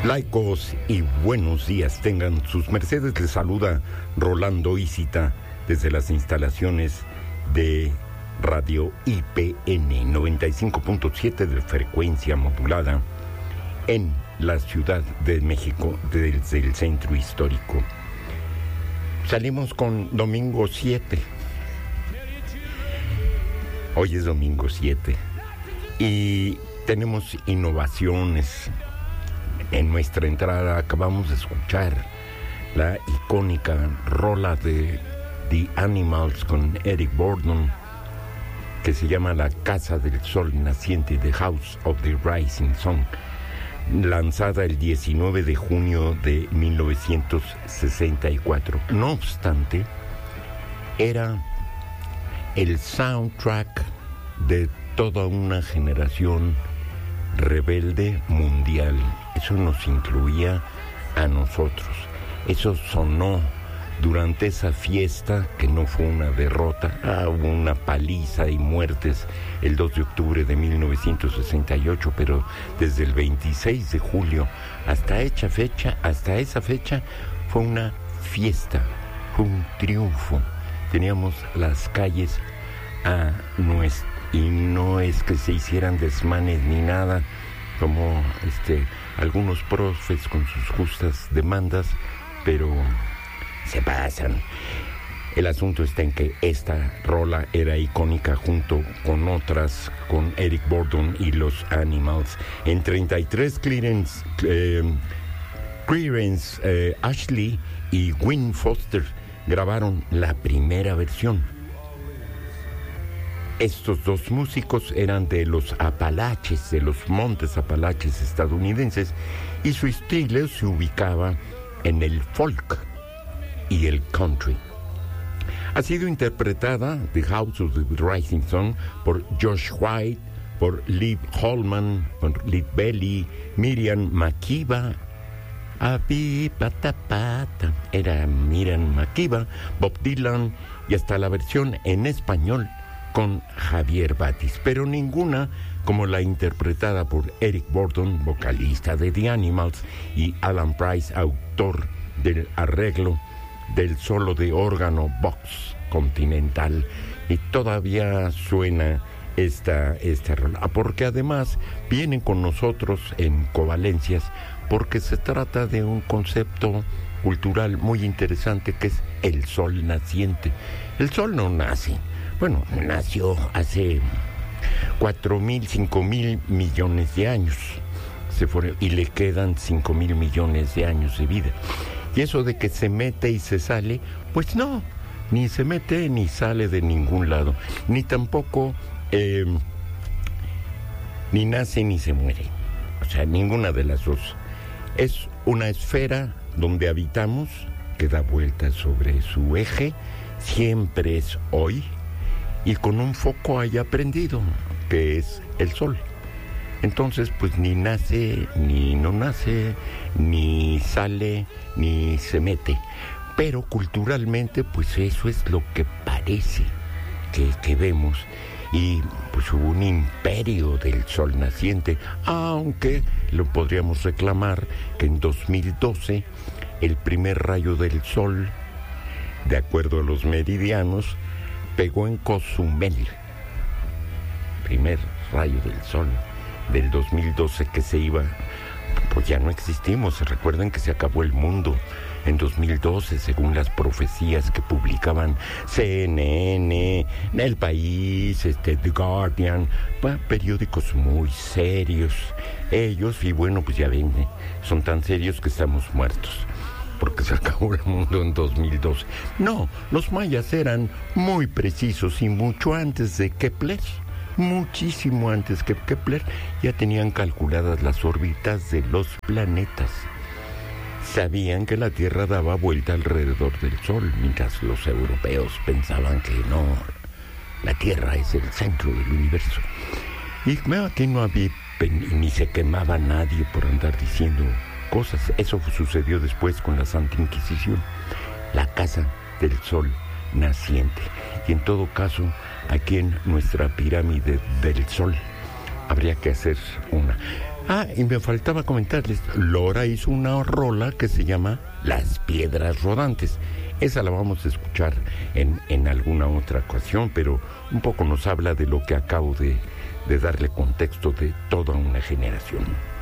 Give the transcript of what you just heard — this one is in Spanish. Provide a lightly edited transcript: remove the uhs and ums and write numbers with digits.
Laicos y buenos días tengan sus mercedes. Les saluda Rolando Isita desde las instalaciones de Radio IPN 95.7 de frecuencia modulada en la Ciudad de México desde el centro histórico. Salimos con domingo 7. Hoy es domingo 7 y tenemos innovaciones. En nuestra entrada acabamos de escuchar la icónica rola de The Animals con Eric Burdon, que se llama La Casa del Sol Naciente, The House of the Rising Sun, lanzada el 19 de junio de 1964. No obstante, era el soundtrack de toda una generación rebelde mundial. Eso nos incluía a nosotros. Eso sonó durante esa fiesta, que no fue una derrota, hubo una paliza y muertes el 2 de octubre de 1968, pero desde el 26 de julio hasta esa fecha fue una fiesta, fue un triunfo. Teníamos las calles a nuestro, y no es que se hicieran desmanes ni nada, como algunos profes con sus justas demandas, pero se pasan. El asunto está en que esta rola era icónica junto con otras, con Eric Burdon y los Animals. En 33, Creedence, Ashley y Win Foster grabaron la primera versión. Estos dos músicos eran de los Apalaches, de los montes Apalaches estadounidenses, y su estilo se ubicaba en el folk y el country. Ha sido interpretada The House of the Rising Sun por Josh White, por Liv Holman, por Lead Belly, Miriam Makeba, era Miriam Makeba, Bob Dylan, y hasta la versión en español con Javier Batis, pero ninguna como la interpretada por Eric Burdon, vocalista de The Animals, y Alan Price, autor del arreglo del solo de órgano Vox Continental. Y todavía suena esta rola, porque además vienen con nosotros en Covalencias, porque se trata de un concepto cultural muy interesante, que es el sol naciente. El sol no nace. Bueno, nació hace 4,000, 5,000 millones de años. Se fueron, y le quedan 5,000 millones de años de vida. Y eso de que se mete y se sale, pues no, ni se mete ni sale de ningún lado. Ni tampoco ni nace ni se muere. O sea, ninguna de las dos. Es una esfera donde habitamos, que da vueltas sobre su eje, siempre es hoy, y con un foco haya prendido, que es el sol. Entonces, pues ni nace, ni no nace, ni sale, ni se mete. Pero culturalmente, pues eso es lo que parece que vemos. Y pues hubo un imperio del sol naciente, aunque lo podríamos reclamar que en 2012 el primer rayo del sol, de acuerdo a los meridianos, pegó en Cozumel. Primer rayo del sol del 2012 que se iba, pues ya no existimos. Recuerden que se acabó el mundo en 2012, según las profecías que publicaban CNN, El País, The Guardian, periódicos muy serios ellos, y bueno, pues ya ven, son tan serios que estamos muertos, porque se acabó el mundo en 2012. No, los mayas eran muy precisos, y mucho antes de Kepler, muchísimo antes que Kepler, ya tenían calculadas las órbitas de los planetas. Sabían que la Tierra daba vuelta alrededor del Sol, mientras los europeos pensaban que no, la Tierra es el centro del universo. Y aquí no había, ni se quemaba nadie por andar diciendo cosas. Eso sucedió después con la Santa Inquisición, la Casa del Sol Naciente. Y en todo caso, aquí en nuestra pirámide del Sol, habría que hacer una. Y me faltaba comentarles, Lora hizo una rola que se llama Las Piedras Rodantes. Esa la vamos a escuchar en alguna otra ocasión, pero un poco nos habla de lo que acabo de darle contexto de toda una generación.